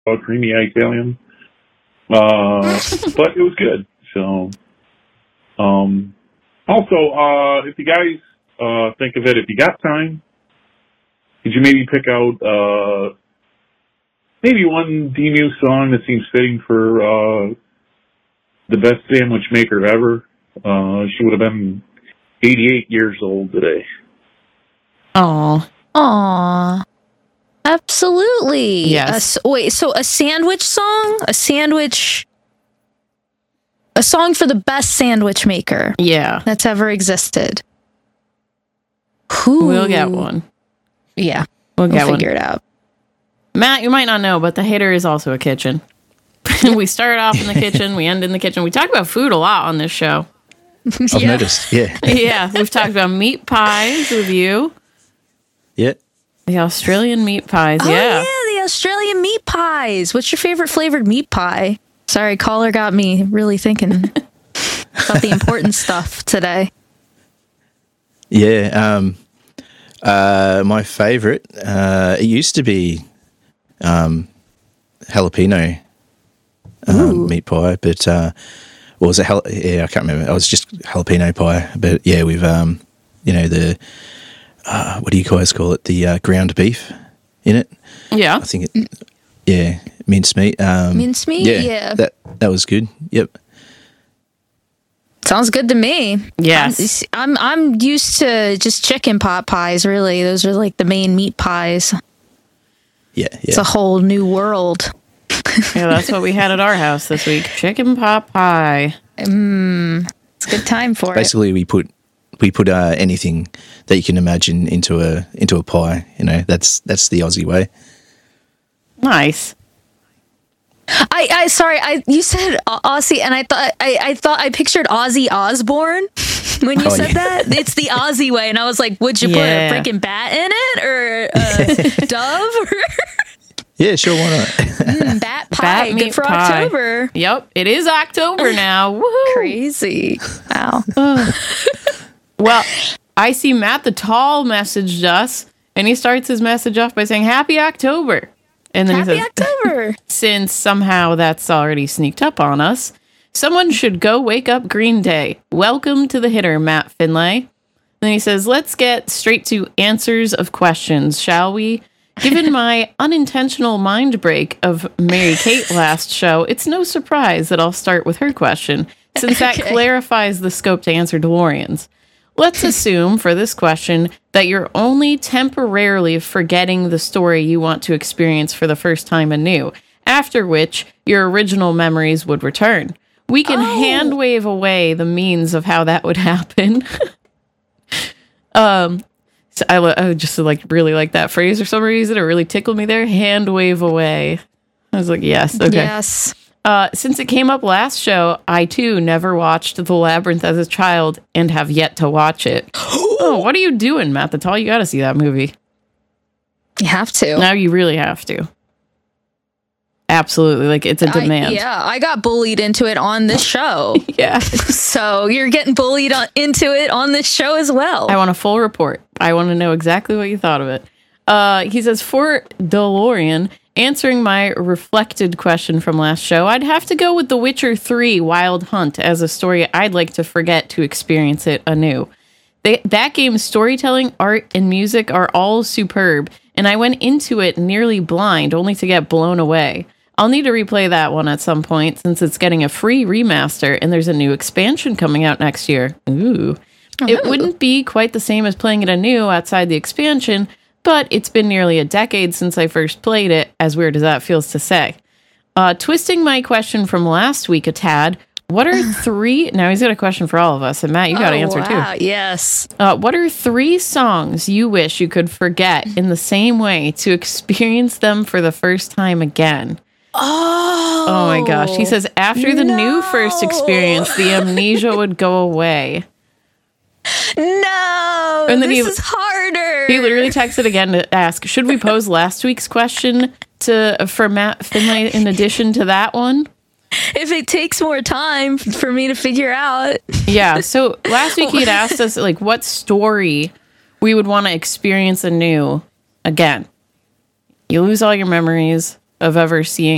creamy Italian. But it was good. So, also, if you guys think of it, if you got time, could you maybe pick out maybe one DMU song that seems fitting for the best sandwich maker ever? She would have been 88 years old today. Aw. Absolutely. Yes. So a sandwich song? A song for the best sandwich maker. Yeah. That's ever existed. We'll get one. Yeah. We'll figure it out. Matt, you might not know, but the Hitter is also a kitchen. We start off in the kitchen, we end in the kitchen. We talk about food a lot on this show. I've noticed, yeah. Yeah, we've talked about meat pies with you. Yeah. The Australian meat pies, Oh, yeah. yeah, the Australian meat pies. What's your favorite flavored meat pie? Sorry, caller got me really thinking about the important stuff today. Yeah, my favorite, it used to be jalapeno meat pie, but what was it? I can't remember. It was just jalapeno pie, but yeah, with the what do you guys call it? The ground beef in it. Yeah, I think it. Yeah, mincemeat. Mincemeat. Yeah, that was good. Yep. Sounds good to me. Yes. I'm used to just chicken pot pies, really. Those are like the main meat pies. Yeah. It's a whole new world. Yeah, that's what we had at our house this week. Chicken pot pie. It's a good time for Basically, we put anything that you can imagine into a pie. That's the Aussie way. Nice. You said Aussie, and I thought I pictured Ozzy Osbourne when you said that. It's the Aussie way, and I was like, would you put a freaking bat in it or a dove? Yeah, sure, why not? Bat pie, good for pie. October. Yep, it is October now. Woohoo! Crazy. Wow. Well, I see Matt the Tall messaged us, and he starts his message off by saying, Happy October. And then Happy he says, October. Since somehow that's already sneaked up on us, someone should go wake up Green Day. Welcome to the Hitter, Matt Finlay. Then he says, let's get straight to answers of questions, shall we? Given my unintentional mind break of Mary Kate last show, it's no surprise that I'll start with her question, since that clarifies the scope to answer DeLorean's. Let's assume for this question that you're only temporarily forgetting the story you want to experience for the first time anew, after which your original memories would return. We can hand wave away the means of how that would happen. So I just really like that phrase for some reason. It really tickled me there. Hand wave away. I was like, yes. Okay. Yes. Since it came up last show, I too never watched The Labyrinth as a child and have yet to watch it. Oh, what are you doing, Matt the Tall? You got to see that movie. You have to. Now you really have to. Absolutely. Like, it's a demand. I got bullied into it on this show. Yeah. So you're getting bullied into it on this show as well. I want a full report. I want to know exactly what you thought of it. He says, for DeLorean, answering my reflected question from last show, I'd have to go with The Witcher 3 Wild Hunt as a story I'd like to forget to experience it anew. That game's storytelling, art, and music are all superb, and I went into it nearly blind, only to get blown away. I'll need to replay that one at some point, since it's getting a free remaster, and there's a new expansion coming out next year. Ooh. It wouldn't be quite the same as playing it anew outside the expansion, but it's been nearly a decade since I first played it, as weird as that feels to say. Twisting my question from last week a tad, what are three... Now he's got a question for all of us, and Matt, you got to answer too. Yes. What are three songs you wish you could forget in the same way to experience them for the first time again? Oh my gosh. He says, after the new first experience, the amnesia would go away. No, and then this is harder. He literally texted again to ask, should we pose last week's question for Matt Finlay in addition to that one? If it takes more time for me to figure out. Yeah, so last week he had asked us like what story we would want to experience anew again. You lose all your memories of ever seeing